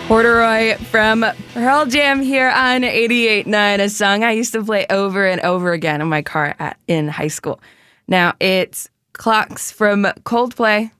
Corduroy from Pearl Jam here on 88.9, a song I used to play over and over again in my car in high school. Now it's Clocks from Coldplay.